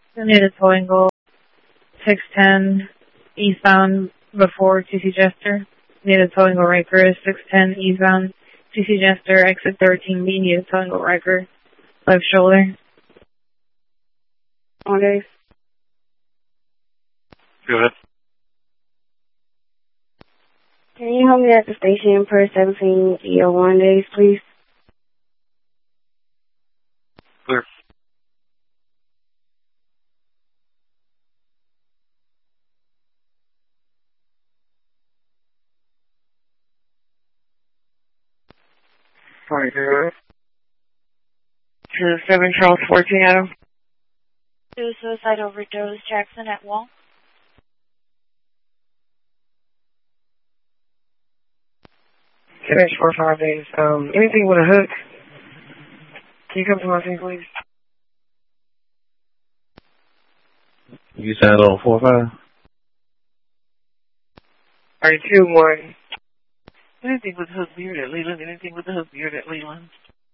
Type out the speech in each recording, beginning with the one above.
Native towing goal 610 eastbound before TC Jester. Native towing goal Riker 610 eastbound TC Jester, exit 13B. Native towing goal Riker, left shoulder. On days. Good. Can you help me at the station per 17 EO1 days, please? Clear. Sorry, good. To 7 Charles 14, Adam. To suicide overdose, Jackson at Wall. Finish 4 5 days. Anything with a hook? Can you come to my scene, please? You sound on 4-5? Alright, 2 1. Anything with hook beard at Leland? Anything with the hook beard at Leland?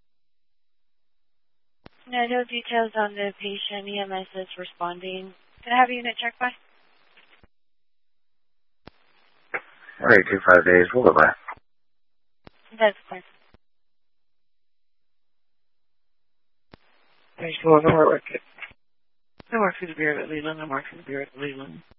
No details on the patient. EMS is responding. Can I have a unit check by? Alright, 2-5 days. We'll go back. That's fine. Thanks for the work. No marks with the beard at Leland. No marks with the beard at Leland.